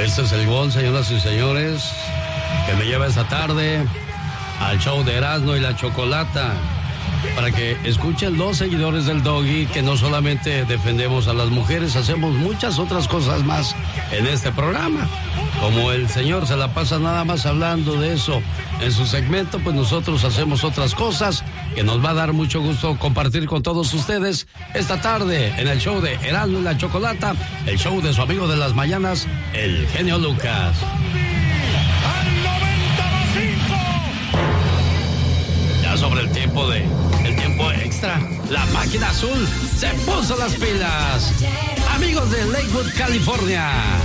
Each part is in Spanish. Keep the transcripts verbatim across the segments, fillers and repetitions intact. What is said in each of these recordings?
Este es el gol, señoras y señores, que me lleva esta tarde al show de Erasmo y la Chocolata, para que escuchen los seguidores del Doggy que no solamente defendemos a las mujeres, hacemos muchas otras cosas más en este programa. Como el señor se la pasa nada más hablando de eso en su segmento, pues nosotros hacemos otras cosas que nos va a dar mucho gusto compartir con todos ustedes esta tarde en el show de Erasmo y la Chocolata, el show de su amigo de las mañanas, el genio Lucas. Ya sobre el tiempo de el tiempo extra, la máquina azul se puso las pilas. Amigos de Lakewood, California.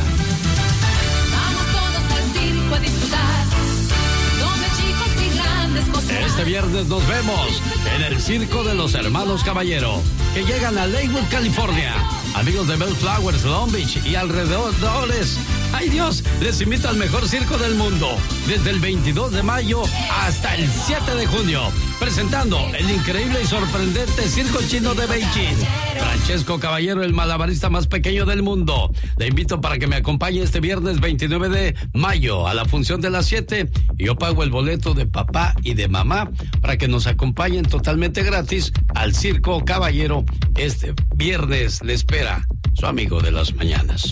Vamos todos al circo a disfrutar, donde chicos y grandes cosas. Este viernes nos vemos en el Circo de los Hermanos Caballero, que llegan a Lakewood, California. Amigos de Bellflowers, Long Beach y alrededores. ¡Ay Dios! Les invito al mejor circo del mundo, desde el veintidós de mayo hasta el siete de junio, presentando el increíble y sorprendente Circo Chino de Beijing. Francesco Caballero, el malabarista más pequeño del mundo. Le invito para que me acompañe este viernes veintinueve de mayo a la función de las siete, y yo pago el boleto de papá y de mamá para que nos acompañen totalmente gratis al Circo Caballero. Este viernes le espera su amigo de las mañanas.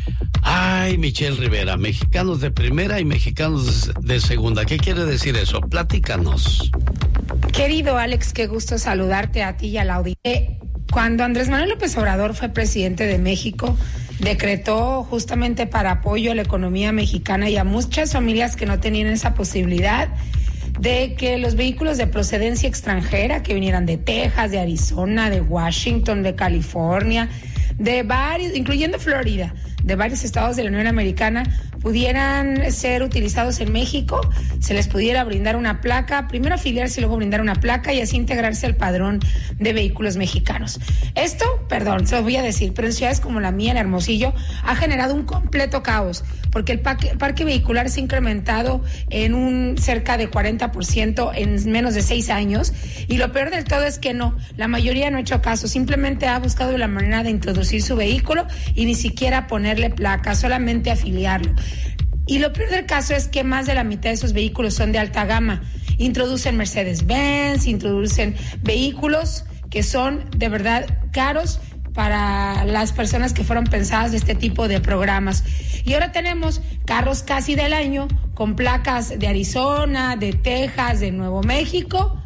Ay, Michelle Rivera, mexicanos de primera y mexicanos de segunda. ¿Qué quiere decir eso? Platícanos. Querido Alex, qué gusto saludarte a ti y a la audiencia. Cuando Andrés Manuel López Obrador fue presidente de México, decretó justamente para apoyo a la economía mexicana y a muchas familias que no tenían esa posibilidad de que los vehículos de procedencia extranjera que vinieran de Texas, de Arizona, de Washington, de California, de varios, incluyendo Florida, de varios estados de la Unión Americana, pudieran ser utilizados en México, se les pudiera brindar una placa, primero afiliarse y luego brindar una placa y así integrarse al padrón de vehículos mexicanos. Esto, perdón, se lo voy a decir, pero en ciudades como la mía, en Hermosillo, ha generado un completo caos, porque el parque, parque vehicular se ha incrementado en un cerca de cuarenta por ciento en menos de seis años, y lo peor del todo es que no, la mayoría no ha hecho caso, simplemente ha buscado la manera de introducir su vehículo y ni siquiera ponerle placa, solamente afiliarlo. Y lo peor del caso es que más de la mitad de esos vehículos son de alta gama. Introducen Mercedes-Benz, introducen vehículos que son de verdad caros para las personas que fueron pensadas de este tipo de programas. Y ahora tenemos carros casi del año con placas de Arizona, de Texas, de Nuevo México,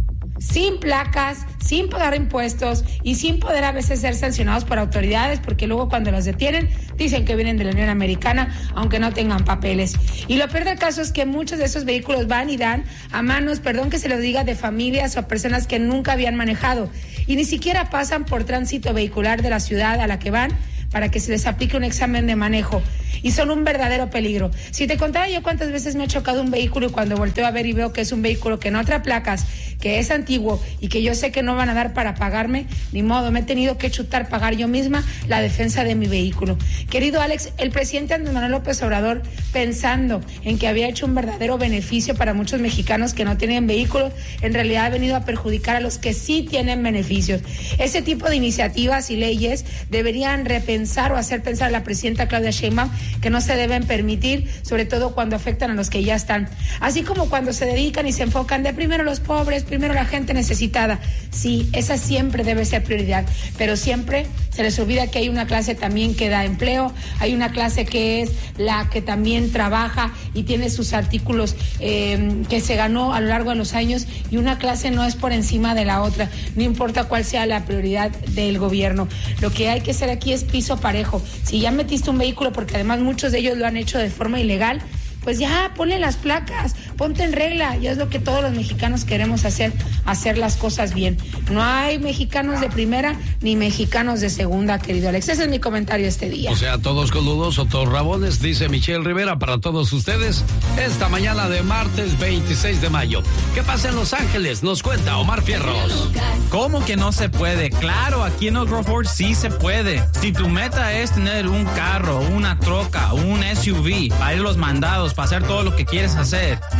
sin placas, sin pagar impuestos y sin poder a veces ser sancionados por autoridades, porque luego cuando los detienen dicen que vienen de la Unión Americana, aunque no tengan papeles. Y lo peor del caso es que muchos de esos vehículos van y dan a manos, perdón que se lo diga, de familias o personas que nunca habían manejado y ni siquiera pasan por tránsito vehicular de la ciudad a la que van para que se les aplique un examen de manejo. Y son un verdadero peligro. Si te contara yo cuántas veces me ha chocado un vehículo y cuando volteo a ver y veo que es un vehículo que no trae placas, que es antiguo y que yo sé que no van a dar para pagarme, ni modo, me he tenido que chutar pagar yo misma la defensa de mi vehículo. Querido Alex, el presidente Andrés Manuel López Obrador, pensando en que había hecho un verdadero beneficio para muchos mexicanos que no tienen vehículos, en realidad ha venido a perjudicar a los que sí tienen beneficios. Ese tipo de iniciativas y leyes deberían repensar o hacer pensar a la presidenta Claudia Sheinbaum que no se deben permitir, sobre todo cuando afectan a los que ya están. Así como cuando se dedican y se enfocan de primero los pobres, primero la gente necesitada. Sí, esa siempre debe ser prioridad, pero siempre se les olvida que hay una clase también que da empleo, hay una clase que es la que también trabaja y tiene sus artículos eh, que se ganó a lo largo de los años, y una clase no es por encima de la otra, no importa cuál sea la prioridad del gobierno. Lo que hay que hacer aquí es piso parejo. Si ya metiste un vehículo, porque además muchos de ellos lo han hecho de forma ilegal, pues ya, ponle las placas, ponte en regla, y es lo que todos los mexicanos queremos hacer, hacer las cosas bien. No hay mexicanos de primera ni mexicanos de segunda, querido Alex. Ese es mi comentario este día. O sea, todos coludos o todos rabones, dice Michelle Rivera para todos ustedes esta mañana de martes veintiséis de mayo. ¿Qué pasa en Los Ángeles? Nos cuenta Omar Fierros. ¿Cómo que no se puede? Claro, aquí en Oak Ford sí se puede. Si tu meta es tener un carro, una troca, un S U V, para ir a los mandados, para hacer todo lo que quieres hacer,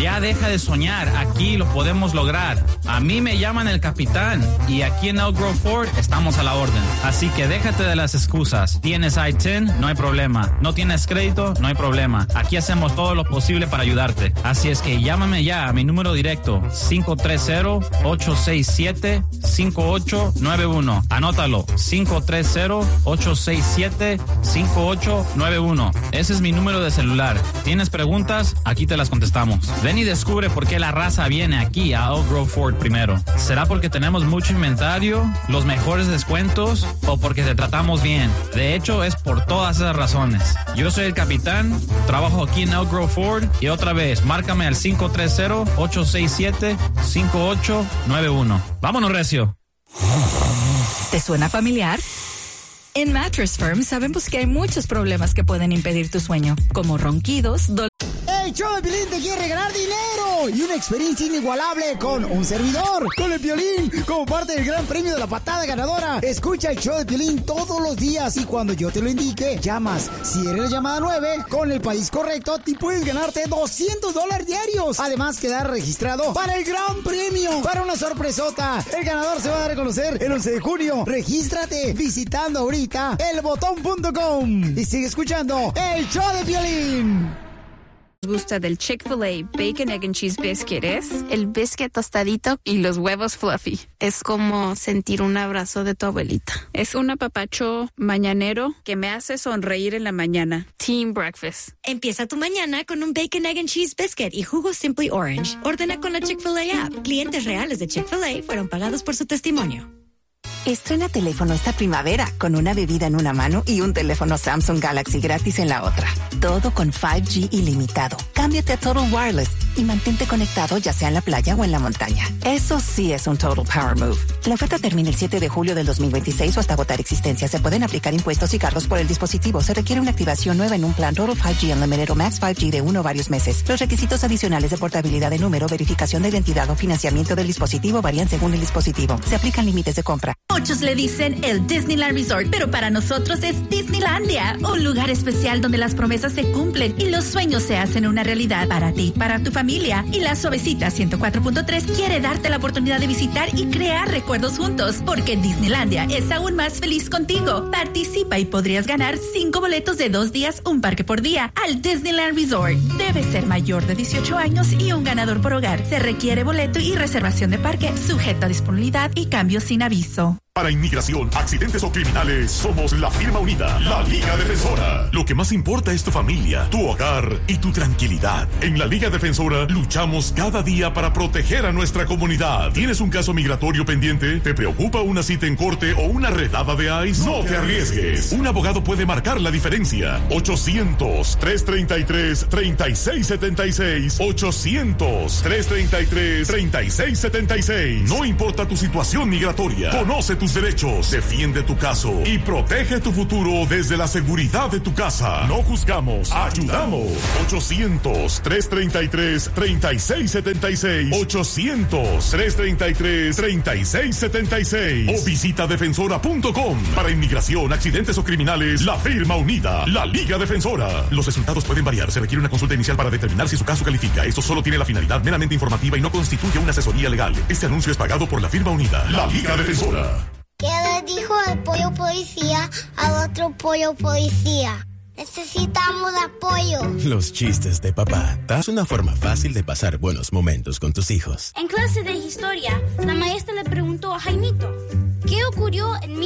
Ya deja de soñar, aquí lo podemos lograr. A mí me llaman el capitán y aquí en Elk Grove Ford estamos a la orden. Así que déjate de las excusas. ¿Tienes I diez? No hay problema. ¿No tienes crédito? No hay problema. Aquí hacemos todo lo posible para ayudarte. Así es que llámame ya a mi número directo cinco tres cero, ocho seis siete, cinco ocho nueve uno. Anótalo, cinco tres cero, ocho seis siete, cinco ocho nueve uno. Ese es mi número de celular. ¿Tienes preguntas? Aquí te las contestamos. Ven y descubre por qué la raza viene aquí a Elk Grove Ford primero. ¿Será porque tenemos mucho inventario, los mejores descuentos o porque te tratamos bien? De hecho, es por todas esas razones. Yo soy el capitán, trabajo aquí en Elk Grove Ford y otra vez, márcame al cinco tres cero, ocho seis siete, cinco ocho nueve uno. ¡Vámonos, recio! ¿Te suena familiar? En Mattress Firm sabemos que hay muchos problemas que pueden impedir tu sueño, como ronquidos, dolores. El show de Piolín te quiere regalar dinero y una experiencia inigualable con un servidor, con el Piolín, como parte del gran premio de la patada ganadora. Escucha el show de Piolín todos los días y cuando yo te lo indique, llamas. Si eres la llamada nueve, con el país correcto, te puedes ganarte doscientos dólares diarios. Además, quedar registrado para el gran premio, para una sorpresota. El ganador se va a dar a conocer el once de junio. Regístrate visitando ahorita el botón punto com y sigue escuchando el show de Piolín. Gusta del Chick-fil-A Bacon, Egg and Cheese Biscuit es el biscuit tostadito y los huevos fluffy. Es como sentir un abrazo de tu abuelita. Es un apapacho mañanero que me hace sonreír en la mañana. Team Breakfast. Empieza tu mañana con un Bacon, Egg and Cheese Biscuit y jugo Simply Orange. Ordena con la Chick-fil-A app. Clientes reales de Chick-fil-A fueron pagados por su testimonio. Estrena teléfono esta primavera con una bebida en una mano y un teléfono Samsung Galaxy gratis en la otra. Todo con cinco G ilimitado. Cámbiate a Total Wireless y mantente conectado ya sea en la playa o en la montaña. Eso sí es un Total Power Move. La oferta termina el siete de julio del dos mil veintiséis o hasta agotar existencia. Se pueden aplicar impuestos y cargos por el dispositivo. Se requiere una activación nueva en un plan Total cinco G Unlimited o Max cinco G de uno o varios meses. Los requisitos adicionales de portabilidad de número, verificación de identidad o financiamiento del dispositivo varían según el dispositivo. Se aplican límites de compra. Muchos le dicen el Disneyland Resort, pero para nosotros es Disneylandia, un lugar especial donde las promesas se cumplen y los sueños se hacen una realidad para ti, para tu familia. Y la Suavecita ciento cuatro punto tres quiere darte la oportunidad de visitar y crear recuerdos juntos, porque Disneylandia es aún más feliz contigo. Participa y podrías ganar cinco boletos de dos días, un parque por día, al Disneyland Resort. Debes ser mayor de dieciocho años y un ganador por hogar. Se requiere boleto y reservación de parque, sujeto a disponibilidad y cambios sin aviso. Para inmigración, accidentes o criminales, somos la firma unida, la Liga Defensora. Lo que más importa es tu familia, tu hogar y tu tranquilidad. En la Liga Defensora luchamos cada día para proteger a nuestra comunidad. ¿Tienes un caso migratorio pendiente? ¿Te preocupa una cita en corte o una redada de ICE? No te arriesgues. Un abogado puede marcar la diferencia. ochocientos, trescientos treinta y tres, treinta y seis setenta y seis. ochocientos, trescientos treinta y tres, treinta y seis setenta y seis. No importa tu situación migratoria. Conoce tu tus derechos, defiende tu caso y protege tu futuro desde la seguridad de tu casa. No juzgamos, ayudamos. ochocientos, trescientos treinta y tres, treinta y seis setenta y seis. ochocientos, trescientos treinta y tres, treinta y seis setenta y seis. O visita defensora punto com. Para inmigración, accidentes o criminales, la firma unida, la Liga Defensora. Los resultados pueden variar. Se requiere una consulta inicial para determinar si su caso califica. Esto solo tiene la finalidad meramente informativa y no constituye una asesoría legal. Este anuncio es pagado por la firma unida, la Liga Defensora. ¿Qué le dijo el pollo policía al otro pollo policía? Necesitamos apoyo. Los chistes de papá. Es una forma fácil de pasar buenos momentos con tus hijos. En clase de historia, la maestra le preguntó a Jaimito, ¿qué ocurrió en